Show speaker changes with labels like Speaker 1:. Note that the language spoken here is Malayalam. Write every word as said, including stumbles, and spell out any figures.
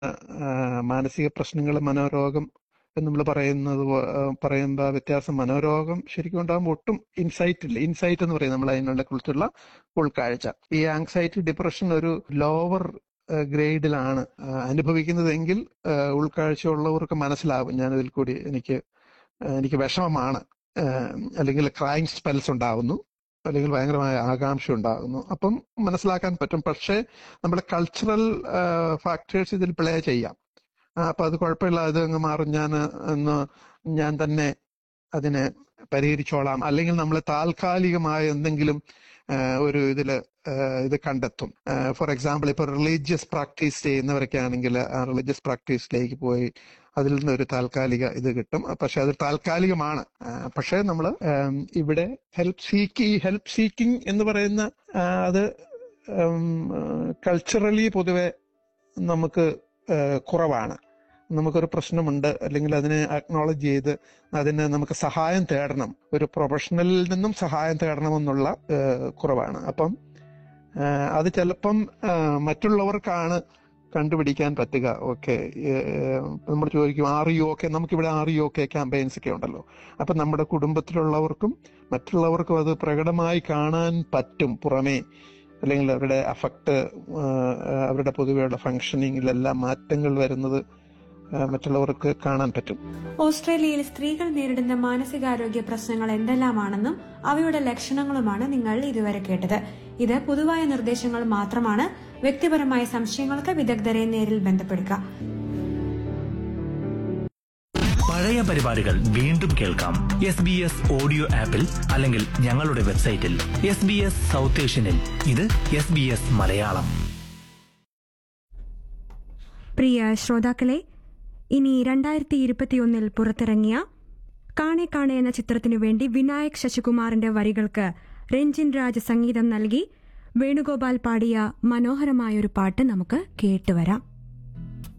Speaker 1: മാനസിക പ്രശ്നങ്ങൾ, മനോരോഗം എന്ന് നമ്മൾ പറയുന്നത് പറയുമ്പോൾ വ്യത്യാസം. മനോരോഗം ശരിക്കും ഉണ്ടാകുമ്പോൾ ഒട്ടും ഇൻസൈറ്റ് ഇല്ല. ഇൻസൈറ്റ് എന്ന് പറയും നമ്മൾ അതിനെ കുറിച്ചുള്ള ഉൾക്കാഴ്ച. ഈ ആങ്സൈറ്റി, ഡിപ്രഷൻ ഒരു ലോവർ ഗ്രേഡിലാണ് അനുഭവിക്കുന്നതെങ്കിൽ ഉൾക്കാഴ്ച ഉള്ളവർക്ക് മനസ്സിലാവും ഞാനതിൽ കൂടി എനിക്ക് എനിക്ക് വിഷമമാണ്, അല്ലെങ്കിൽ ക്രൈം സ്പെൽസ് ഉണ്ടാകുന്നു, അല്ലെങ്കിൽ ഭയങ്കരമായ ആകാംക്ഷ ഉണ്ടാകുന്നു. അപ്പം മനസ്സിലാക്കാൻ പറ്റും. പക്ഷേ നമ്മുടെ കൾച്ചറൽ ഫാക്ടേഴ്സ് ഇതിൽ പ്ലേ ചെയ്യാം. അപ്പൊ അത് കുഴപ്പമില്ല, അത് അങ്ങ് മാറും, ഞാൻ എന്ന് ഞാൻ തന്നെ അതിനെ പരിഹരിച്ചോളാം, അല്ലെങ്കിൽ നമ്മൾ താൽക്കാലികമായ എന്തെങ്കിലും ഒരു ഇതില് ഇത് കണ്ടെത്തും. ഫോർ എക്സാമ്പിൾ, ഇപ്പൊ റിലീജിയസ് പ്രാക്ടീസ് ചെയ്യുന്നവരൊക്കെ ആണെങ്കിൽ ആ റിലീജിയസ് പ്രാക്ടീസിലേക്ക് പോയി അതിൽ നിന്ന് ഒരു താൽക്കാലിക ഇത് കിട്ടും. പക്ഷെ അത് താൽക്കാലികമാണ്. പക്ഷെ നമ്മൾ ഇവിടെ ഹെൽപ്പ് സീക്ക് ഈ ഹെൽപ്പ് സീക്കിംഗ് എന്ന് പറയുന്ന അത് കൾച്ചറലി പൊതുവെ നമുക്ക് കുറവാണ്. നമുക്കൊരു പ്രശ്നമുണ്ട്, അല്ലെങ്കിൽ അതിനെ അക്നോളജ് ചെയ്ത് അതിന് നമുക്ക് സഹായം തേടണം, ഒരു പ്രൊഫഷണലിൽ നിന്നും സഹായം തേടണമെന്നുള്ള കുറവാണ്. അപ്പം അത് ചിലപ്പം മറ്റുള്ളവർക്കാണ് കണ്ടുപിടിക്കാൻ പറ്റുക. ഓക്കെ, നമ്മൾ ചോദിക്കും ആർ യു ഓക്കെ, നമുക്കിവിടെ ആർ യു ഓക്കെ ക്യാമ്പയിൻസ് ഒക്കെ ഉണ്ടല്ലോ. അപ്പം നമ്മുടെ കുടുംബത്തിലുള്ളവർക്കും മറ്റുള്ളവർക്കും അത് പ്രകടമായി കാണാൻ പറ്റും പുറമേ, അല്ലെങ്കിൽ അവരുടെ അഫക്റ്റ്, അവരുടെ പൊതുവെയുള്ള ഫങ്ഷനിങ്ങിലെല്ലാം മാറ്റങ്ങൾ വരുന്നത് മറ്റുള്ളവർക്ക് കാണാൻ പറ്റും.
Speaker 2: ഓസ്ട്രേലിയയിൽ സ്ത്രീകൾ നേരിടുന്ന മാനസികാരോഗ്യ പ്രശ്നങ്ങൾ എന്തെല്ലാമാണെന്നും അവയുടെ ലക്ഷണങ്ങളുമാണ് നിങ്ങൾ ഇതുവരെ കേട്ടത്. ഇത് പൊതുവായ നിർദ്ദേശങ്ങൾ മാത്രമാണ്. വ്യക്തിപരമായ സംശയങ്ങൾക്ക് വിദഗ്ധരെ നേരിൽ ബന്ധപ്പെടുക.
Speaker 3: പഴയ പരിപാടികൾ വീണ്ടും കേൾക്കാം എസ് ബി എസ് ഓഡിയോ ആപ്പിൽ അല്ലെങ്കിൽ ഞങ്ങളുടെ വെബ്സൈറ്റിൽ. എസ് ബി എസ് സൗത്ത് ഏഷ്യനിൽ ഇത് എസ് ബി എസ് മലയാളം.
Speaker 2: പ്രിയ ശ്രോതാക്കളെ, ഇനി രണ്ടായിരത്തി ഇരുപത്തിയൊന്നിൽ പുറത്തിറങ്ങിയ കാണെ കാണെ എന്ന ചിത്രത്തിനു വേണ്ടി വിനായക് ശശികുമാറിന്റെ വരികൾക്ക് രഞ്ജിൻ രാജ് സംഗീതം നൽകി വേണുഗോപാൽ പാടിയ മനോഹരമായൊരു പാട്ട് നമുക്ക് കേട്ടുവരാം.